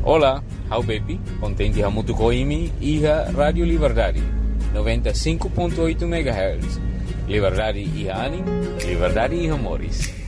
Olá, how baby, contente muito coimi e a Rádio Liberdade, 95.8 MHz. Liberdade e ânimo, liberdade e amores.